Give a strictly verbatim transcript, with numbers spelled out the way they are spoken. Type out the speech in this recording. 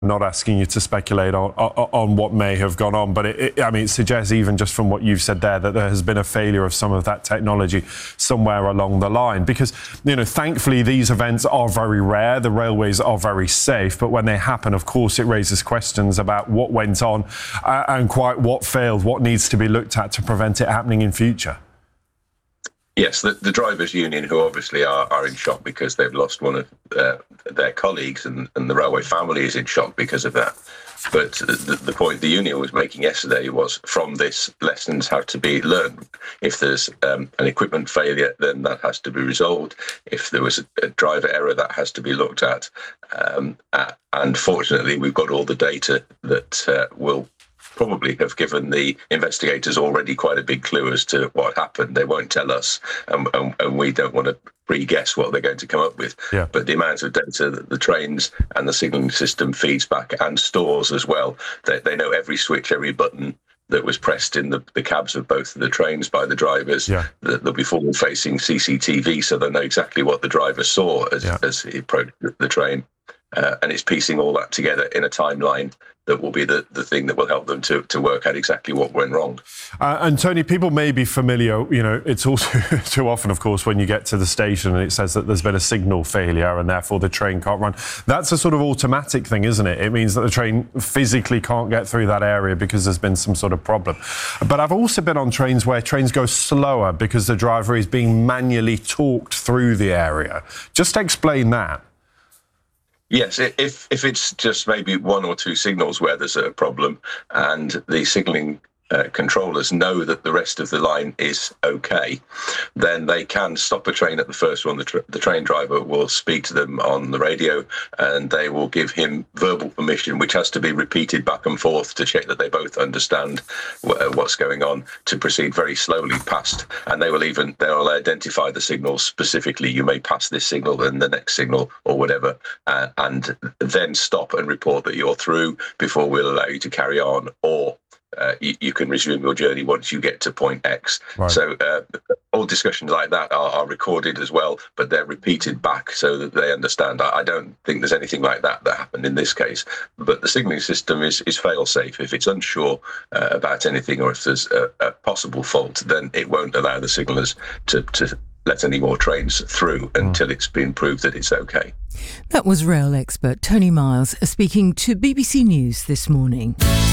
not asking you to speculate on, on, on what may have gone on, but it, it, I mean, it suggests, even just from what you've said there, that there has been a failure of some of that technology somewhere along the line. Because, you know, thankfully, these events are very rare. The railways are very safe. But when they happen, of course, it raises questions about what went on uh, and quite what failed, what needs to be looked at to prevent it happening in future. Yes, the, the drivers' union, who obviously are, are in shock because they've lost one of uh, their colleagues, and, and the railway family is in shock because of that. But the, the point the union was making yesterday was, from this, lessons have to be learned. If there's um, an equipment failure, then that has to be resolved. If there was a, a driver error, that has to be looked at. Um, uh, and fortunately, we've got all the data that uh, will probably have given the investigators already quite a big clue as to what happened. They won't tell us, and, and, and we don't want to pre-guess what they're going to come up with. Yeah. But the amount of data that the trains and the signalling system feeds back, and stores as well, they, they know every switch, every button that was pressed in the, the cabs of both of the trains by the drivers. Yeah. There'll be forward-facing C C T V, so they know exactly what the driver saw as, yeah. as he approached the train. Uh, and it's piecing all that together in a timeline that will be the, the thing that will help them to, to work out exactly what went wrong. Uh, and Tony, people may be familiar, you know, it's also too often, of course, when you get to the station and it says that there's been a signal failure and therefore the train can't run. That's a sort of automatic thing, isn't it? It means that the train physically can't get through that area because there's been some sort of problem. But I've also been on trains where trains go slower because the driver is being manually talked through the area. Just explain that. Yes, if if it's just maybe one or two signals where there's a problem, and the signalling uh, controllers know that the rest of the line is okay, then they can stop a train at the first one. The, tra- the train driver will speak to them on the radio, and they will give him verbal permission, which has to be repeated back and forth to check that they both understand w- what's going on, to proceed very slowly past. And they will even they will identify the signals specifically. You may pass this signal and the next signal or whatever, uh, and then stop and report that you're through before we'll allow you to carry on, or Uh, you, you can resume your journey once you get to point X. Right. So uh, all discussions like that are, are recorded as well, but they're repeated back so that they understand. I, I don't think there's anything like that that happened in this case, but the signalling system is, is fail-safe. If it's unsure uh, about anything, or if there's a, a possible fault, then it won't allow the signallers to, to let any more trains through until mm. it's been proved that it's okay. That was rail expert Tony Miles speaking to B B C News this morning.